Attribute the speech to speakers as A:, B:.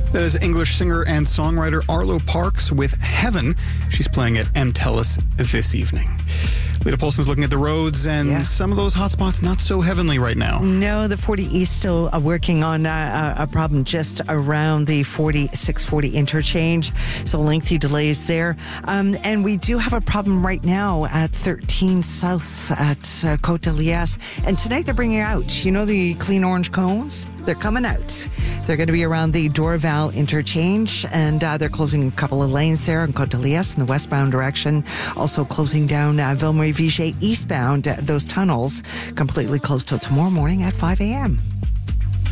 A: That is English singer and songwriter Arlo Parks with Heaven. She's playing at MTELUS this evening. Lita Polson's looking at the roads, and some of those hotspots not so heavenly right now.
B: No, the 40 East still working on a problem just around the 640 interchange. So lengthy delays there. And we do have a problem right now at 13 South at Côte de Liesse. And tonight they're bringing out, the clean orange cones? They're coming out. They're going to be around the Dorval interchange, and they're closing a couple of lanes there on Côte de Liesse in the westbound direction. Also closing down Ville-Marie-Vigier eastbound, those tunnels completely closed till tomorrow morning at 5 a.m.